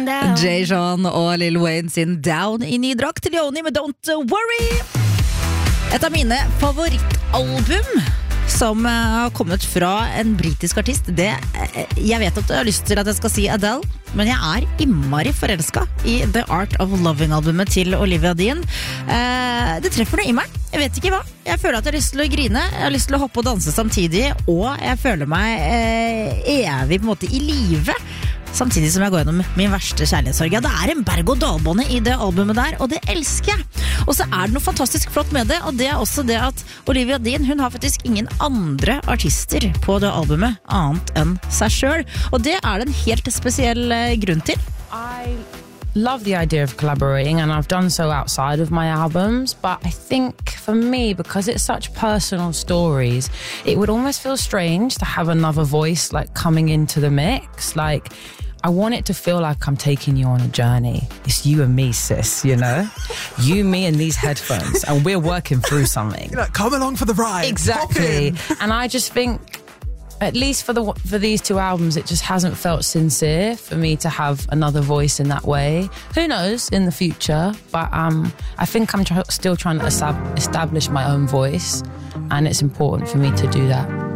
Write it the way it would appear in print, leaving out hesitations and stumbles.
Jay Sean og Lil Wayne sin Down i ny drakt til Yoni med Don't Worry. Et av mine favorittalbum som har kommet fra en britisk artist. Jeg vet at du har lyst til at jeg skal si Adele, men jeg er innmari forelsket i The Art of Loving-albumet til Olivia Dean. Det treffer noe i meg. Jeg vet ikke hva. Jeg føler at jeg har lyst til å grine, jeg har lyst til å hoppe og danse samtidig, og jeg føler meg evig på en måte i live. Samtidig som jeg går gjennom min verste kjærlighetssorg. Ja, det er en berg-og-dal-bane i det albumet der, og det elsker jeg. Og så er det noe fantastisk flott med det, og det er også det at Olivia Dean, hun har faktisk ingen andre artister på det albumet annet enn seg selv. Og det er det en helt spesiell grunn til. I love the idea of collaborating, and I've done so outside of my albums, but I think for me, because it's such personal stories, it would almost feel strange to have another voice like coming into the mix. Like, I want it to feel like I'm taking you on a journey. It's you and me, sis, you know? You, me, and these headphones, and we're working through something. You're like, come along for the ride. Exactly. And I just think, at least for these two albums, it just hasn't felt sincere for me to have another voice in that way. Who knows in the future? But I think I'm still trying to establish my own voice, and it's important for me to do that.